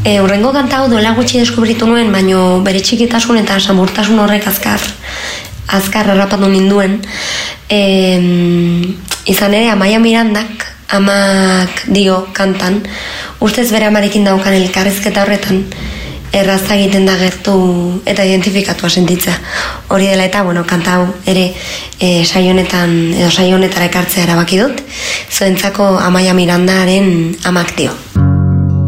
Hurrengo kanta hau duela gutxi deskubritu nuen, baino bere txikitasun eta samurtasun horrek azkar harrapatu ninduen. Izan ere, Amaia Mirandak, amak dio kantan, ustez bere amarekin daukan elkarrizketa horretan, erraza egiten da gertu eta identifikatua sentitzea. Hori dela eta, kanta hau ere saio honetara ekartzea erabaki dut, zuentzako Amaia Mirandaren amak dio.